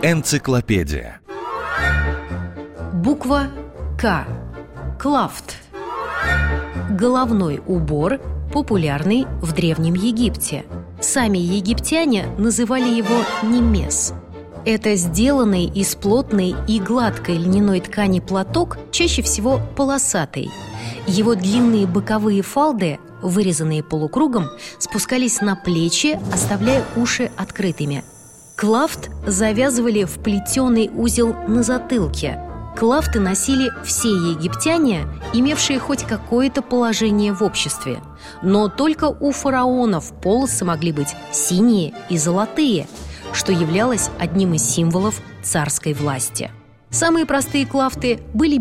Энциклопедия. Буква К. Клафт. Головной убор, популярный в Древнем Египте. Сами египтяне называли его немес. Это сделанный из плотной и гладкой льняной ткани платок, чаще всего полосатый. Его длинные боковые фалды, вырезанные полукругом, спускались на плечи, оставляя уши открытыми. Клафт завязывали в плетеный узел на затылке. Клафты носили все египтяне, имевшие хоть какое-то положение в обществе. Но только у фараонов полосы могли быть синие и золотые, что являлось одним из символов царской власти. Самые простые клафты были